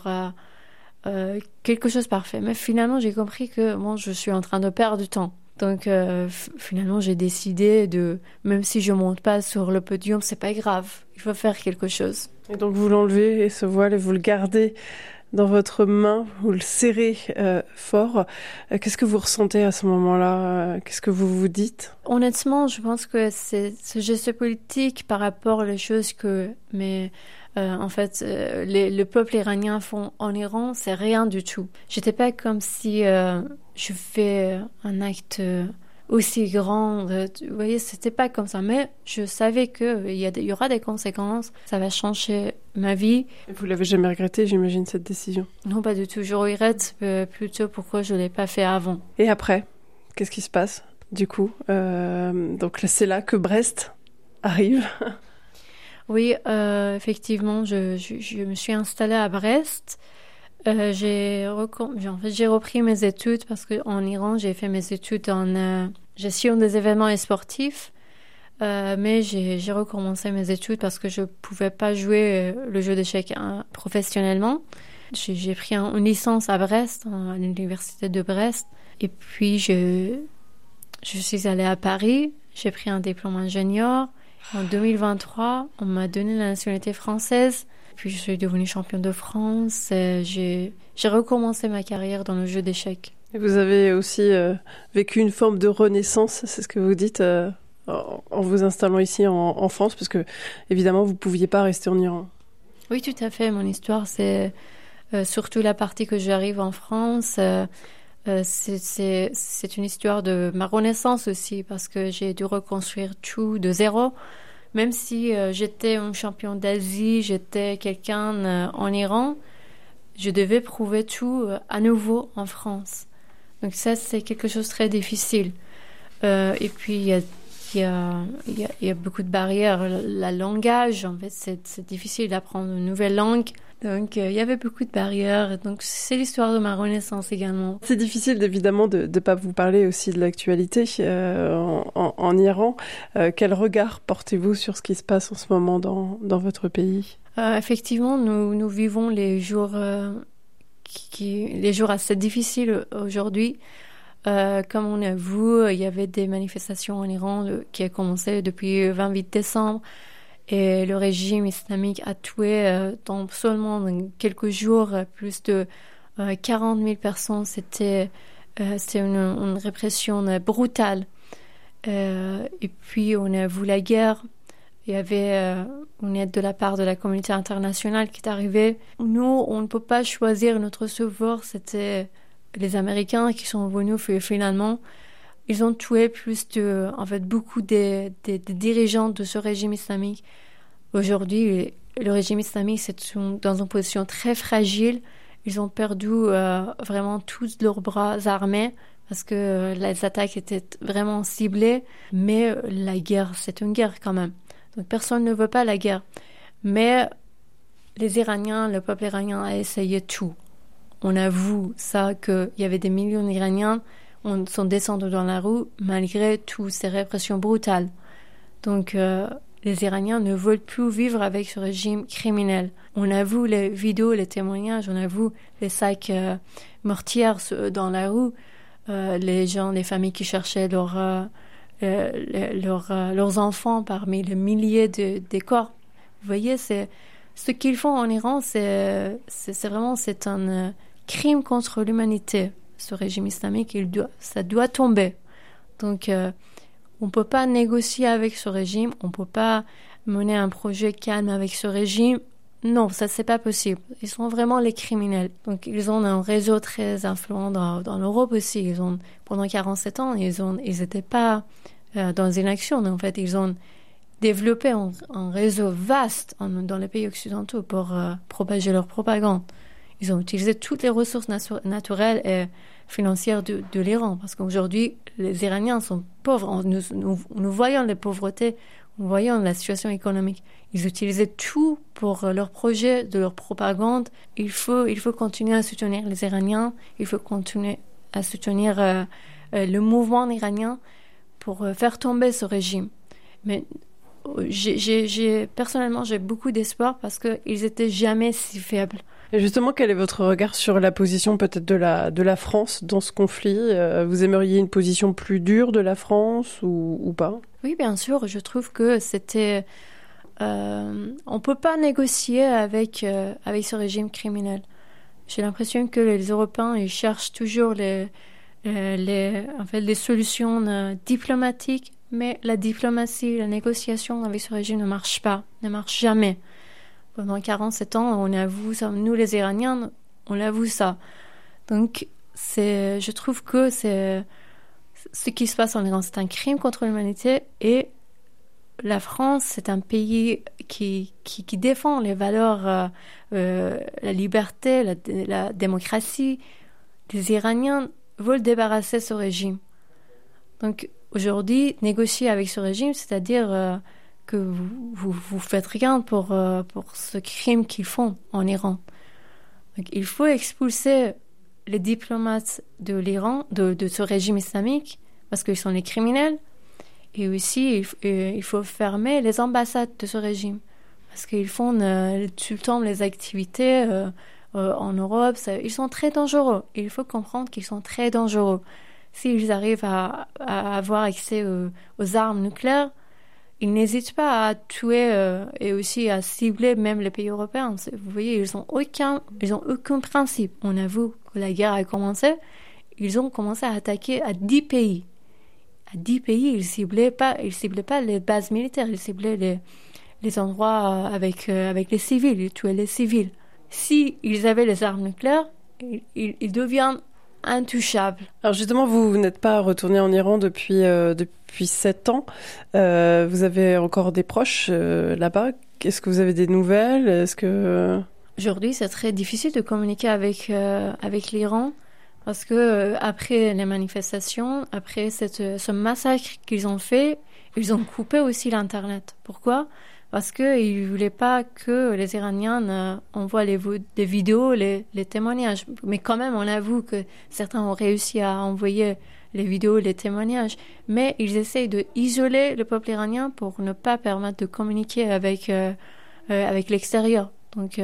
quelque chose de parfait. Mais finalement, j'ai compris que je suis en train de perdre du temps. Donc, finalement, j'ai décidé même si je monte pas sur le podium, c'est pas grave. Il faut faire quelque chose. Et donc, vous l'enlevez et ce voile et vous le gardez dans votre main, vous le serrez fort. Qu'est-ce que vous ressentez à ce moment-là? Qu'est-ce que vous vous dites? Honnêtement, je pense que c'est ce geste politique par rapport aux choses que en fait, le peuple iranien font en Iran, c'est rien du tout. J'étais pas comme si je fais un acte aussi grand. Vous voyez, c'était pas comme ça. Mais je savais qu'il y aura des conséquences. Ça va changer ma vie. Et vous l'avez jamais regretté, j'imagine, cette décision? Non, pas du tout. Je regrette plutôt pourquoi je l'ai pas fait avant. Et après, qu'est-ce qui se passe, du coup? Donc c'est là que Brest arrive. Oui, effectivement, je me suis installée à Brest. J'ai repris mes études parce qu'en Iran, j'ai fait mes études en gestion des événements sportifs. Mais j'ai recommencé mes études parce que je pouvais pas jouer le jeu d'échecs professionnellement. J'ai pris une licence à Brest, à l'université de Brest. Et puis, je suis allée à Paris. J'ai pris un diplôme ingénieur. En 2023, on m'a donné la nationalité française. Puis, je suis devenue championne de France. J'ai recommencé ma carrière dans le jeu d'échecs. Et vous avez aussi vécu une forme de renaissance, c'est ce que vous dites, en vous installant ici en France, parce que, évidemment, vous ne pouviez pas rester en Iran. Oui, tout à fait. Mon histoire, c'est surtout la partie que j'arrive en France. C'est une histoire de ma renaissance aussi, parce que j'ai dû reconstruire tout de zéro. Même si j'étais un champion d'Asie, j'étais quelqu'un en Iran, je devais prouver tout à nouveau en France. Donc ça, c'est quelque chose de très difficile. Et puis, il y a beaucoup de barrières. Le langage, en fait, c'est difficile d'apprendre une nouvelle langue. Donc, il y avait beaucoup de barrières. Donc, c'est l'histoire de ma renaissance également. C'est difficile, évidemment, de ne pas vous parler aussi de l'actualité en Iran. Quel regard portez-vous sur ce qui se passe en ce moment dans votre pays ? Effectivement, nous vivons les jours assez difficiles aujourd'hui. Comme on a vu, il y avait des manifestations en Iran qui ont commencé depuis le 28 décembre. Et le régime islamique a tué dans seulement quelques jours plus de 40 000 personnes. C'était une répression brutale. Et puis on a vu la guerre. Il y avait une aide de la part de la communauté internationale qui est arrivée. Nous, on ne peut pas choisir notre sauveur. C'était les Américains qui sont venus finalement. Ils ont tué beaucoup des dirigeants de ce régime islamique. Aujourd'hui, le régime islamique, c'est dans une position très fragile. Ils ont perdu vraiment tous leurs bras armés parce que les attaques étaient vraiment ciblées. Mais la guerre, c'est une guerre quand même. Donc personne ne veut pas la guerre. Mais les Iraniens, le peuple iranien a essayé tout. On a vu ça, qu'il y avait des millions d'Iraniens qui sont descendus dans la rue malgré toutes ces répressions brutales. Donc les Iraniens ne veulent plus vivre avec ce régime criminel. On a vu les vidéos, les témoignages, on a vu les sacs mortières dans la rue, les familles qui cherchaient leurs enfants parmi les milliers de corps. Vous voyez, ce qu'ils font en Iran, c'est un crime contre l'humanité. Ce régime islamique, ça doit tomber. Donc, on ne peut pas négocier avec ce régime, on ne peut pas mener un projet calme avec ce régime. Non, ça, c'est pas possible. Ils sont vraiment les criminels. Donc, ils ont un réseau très influent dans l'Europe aussi. Pendant 47 ans, ils n'étaient pas dans une action. En fait, ils ont développé un réseau vaste dans les pays occidentaux pour propager leur propagande. Ils ont utilisé toutes les ressources naturelles et financières de l'Iran. Parce qu'aujourd'hui, les Iraniens sont pauvres. Nous voyons les pauvretés, nous voyons la situation économique. Ils utilisaient tout pour leur projet, de leur propagande. Il faut continuer à soutenir les Iraniens. Il faut continuer à soutenir le mouvement iranien pour faire tomber ce régime. Mais personnellement, j'ai beaucoup d'espoir parce qu'ils n'étaient jamais si faibles. Et justement, quel est votre regard sur la position peut-être de la France dans ce conflit ? Vous aimeriez une position plus dure de la France ou pas ? Oui, bien sûr. Je trouve que c'était... on peut pas négocier avec ce régime criminel. J'ai l'impression que les Européens ils cherchent toujours les solutions diplomatiques, mais la diplomatie, la négociation avec ce régime ne marche jamais. Pendant 47 ans, on a vu ça, nous les Iraniens, on a vu ça. Donc, je trouve que ce qui se passe en Iran, c'est un crime contre l'humanité et la France, c'est un pays qui défend les valeurs, la liberté, la démocratie. Les Iraniens veulent débarrasser ce régime. Donc, aujourd'hui, négocier avec ce régime, c'est-à-dire que vous faites rien pour ce crime qu'ils font en Iran. Donc, il faut expulser les diplomates de l'Iran, de ce régime islamique, parce qu'ils sont les criminels. Et aussi, il faut fermer les ambassades de ce régime, parce qu'ils font tout le temps les activités en Europe. Ils sont très dangereux. Il faut comprendre qu'ils sont très dangereux. S'ils arrivent à avoir accès aux armes nucléaires, ils n'hésitent pas à tuer et aussi à cibler même les pays européens. Vous voyez, ils ont aucun principe. On avoue que la guerre a commencé. Ils ont commencé à attaquer à 10 pays. À 10 pays, ils ciblaient pas les bases militaires. Ils ciblaient les endroits avec les civils. Ils tuaient les civils. Si ils avaient les armes nucléaires, ils deviennent intouchables. Alors justement, vous n'êtes pas retourné en Iran depuis 7 ans. Vous avez encore des proches là-bas. Est-ce que vous avez des nouvelles ? Aujourd'hui, c'est très difficile de communiquer avec l'Iran parce que après les manifestations, après ce massacre qu'ils ont fait, ils ont coupé aussi l'Internet. Pourquoi ? Parce qu'ils ne voulaient pas que les Iraniens envoient des vidéos, les témoignages. Mais quand même, on avoue que certains ont réussi à envoyer les vidéos, les témoignages. Mais ils essayent d'isoler le peuple iranien pour ne pas permettre de communiquer avec l'extérieur. Donc,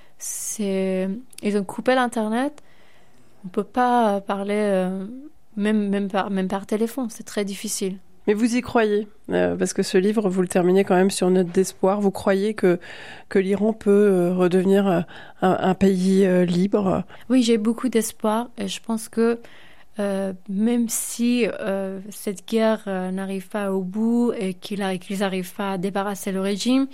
ils ont coupé l'Internet. On ne peut pas parler même par téléphone. C'est très difficile. Mais vous y croyez, parce que ce livre, vous le terminez quand même sur une note d'espoir. Vous croyez que l'Iran peut redevenir un pays libre ? Oui, j'ai beaucoup d'espoir. Et je pense que même si cette guerre n'arrive pas au bout et qu'ils n'arrivent pas à débarrasser le régime,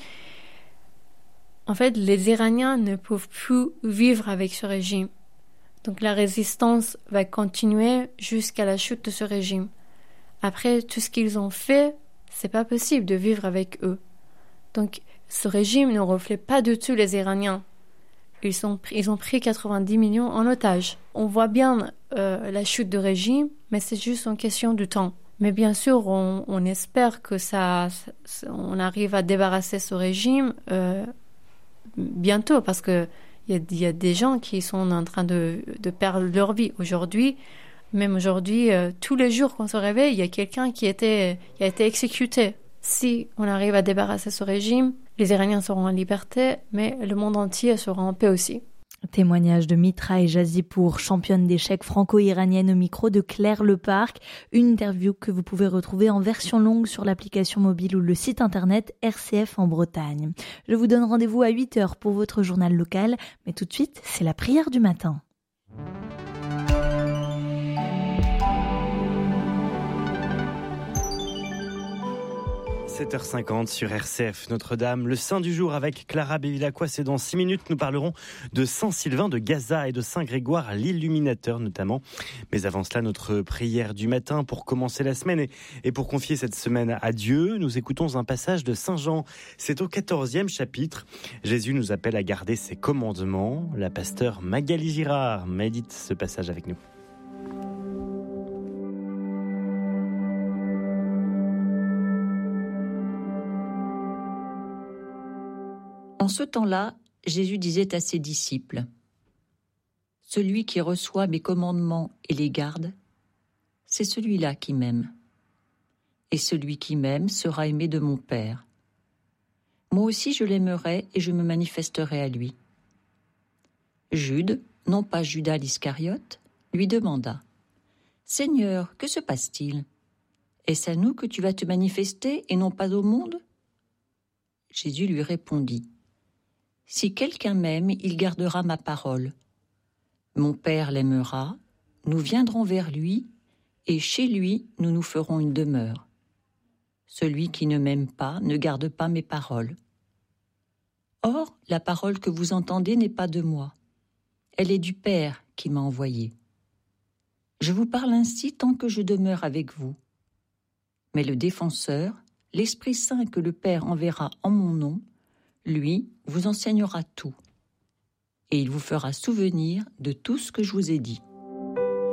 en fait, les Iraniens ne peuvent plus vivre avec ce régime. Donc la résistance va continuer jusqu'à la chute de ce régime. Après tout ce qu'ils ont fait, c'est pas possible de vivre avec eux. Donc, ce régime ne reflète pas du tout les Iraniens. Ils ont pris 90 millions en otage. On voit bien la chute du régime, mais c'est juste une question de temps. Mais bien sûr, on espère que on arrive à débarrasser ce régime bientôt, parce que il y a des gens qui sont en train de perdre leur vie aujourd'hui. Même aujourd'hui, tous les jours qu'on se réveille, il y a quelqu'un qui a été exécuté. Si on arrive à débarrasser ce régime, les Iraniens seront en liberté, mais le monde entier sera en paix aussi. Témoignage de Mitra Ejazipour, championne d'échecs franco-iranienne au micro de Claire Leparc. Une interview que vous pouvez retrouver en version longue sur l'application mobile ou le site internet RCF en Bretagne. Je vous donne rendez-vous à 8h pour votre journal local, mais tout de suite, c'est la prière du matin. 7h50 sur RCF Notre-Dame, le Saint du jour avec Clara Bévilacqua. C'est dans 6 minutes, nous parlerons de Saint-Sylvain de Gaza et de Saint-Grégoire l'Illuminateur notamment. Mais avant cela, notre prière du matin pour commencer la semaine et pour confier cette semaine à Dieu. Nous écoutons un passage de Saint Jean. C'est au 14e chapitre. Jésus nous appelle à garder ses commandements. La pasteure Magali Girard médite ce passage avec nous. En ce temps-là, Jésus disait à ses disciples : « Celui qui reçoit mes commandements et les garde, c'est celui-là qui m'aime. Et celui qui m'aime sera aimé de mon Père. Moi aussi je l'aimerai et je me manifesterai à lui. » Jude, non pas Judas l'Iscariote, lui demanda : « Seigneur, que se passe-t-il ? Est-ce à nous que tu vas te manifester et non pas au monde ?» Jésus lui répondit : « Si quelqu'un m'aime, il gardera ma parole. Mon Père l'aimera, nous viendrons vers lui, et chez lui nous nous ferons une demeure. Celui qui ne m'aime pas ne garde pas mes paroles. Or, la parole que vous entendez n'est pas de moi. Elle est du Père qui m'a envoyé. Je vous parle ainsi tant que je demeure avec vous. Mais le Défenseur, l'Esprit Saint que le Père enverra en mon nom, lui vous enseignera tout, et il vous fera souvenir de tout ce que je vous ai dit. »